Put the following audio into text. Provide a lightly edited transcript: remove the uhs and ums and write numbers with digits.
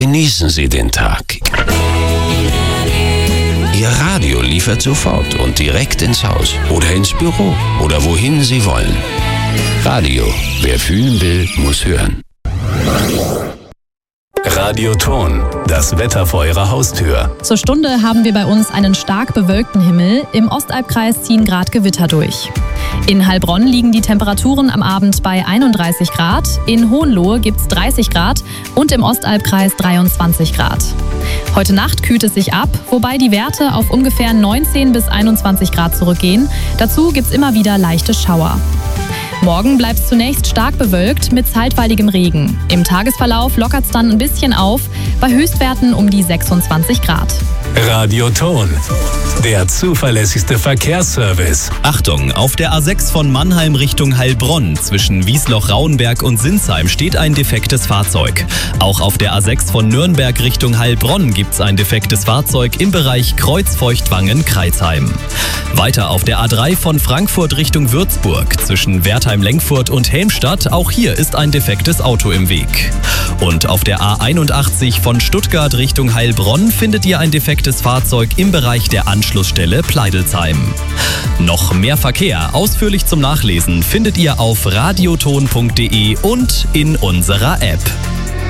Genießen Sie den Tag. Ihr Radio liefert sofort und direkt ins Haus oder ins Büro oder wohin Sie wollen. Radio, wer fühlen will, muss hören. Radioton, das Wetter vor Ihrer Haustür. Zur Stunde haben wir bei uns einen stark bewölkten Himmel. Im Ostalbkreis ziehen gerade Gewitter durch. In Heilbronn liegen die Temperaturen am Abend bei 31 Grad, in Hohenlohe gibt's 30 Grad und im Ostalbkreis 23 Grad. Heute Nacht kühlt es sich ab, wobei die Werte auf ungefähr 19 bis 21 Grad zurückgehen. Dazu gibt's immer wieder leichte Schauer. Morgen bleibt es zunächst stark bewölkt mit zeitweiligem Regen. Im Tagesverlauf lockert es dann ein bisschen auf, bei Höchstwerten um die 26 Grad. Radioton, der zuverlässigste Verkehrsservice. Achtung, auf der A6 von Mannheim Richtung Heilbronn zwischen Wiesloch-Rauenberg und Sinsheim steht ein defektes Fahrzeug. Auch auf der A6 von Nürnberg Richtung Heilbronn gibt es ein defektes Fahrzeug im Bereich Kreuzfeuchtwangen-Kreisheim. Weiter auf der A3 von Frankfurt Richtung Würzburg zwischen Wertheim-Lenkfurt und Helmstadt, auch hier ist ein defektes Auto im Weg. Und auf der A81 von Stuttgart Richtung Heilbronn findet ihr ein defektes Fahrzeug im Bereich der Anschlussstelle Pleidelsheim. Noch mehr Verkehr, ausführlich zum Nachlesen, findet ihr auf radioton.de und in unserer App.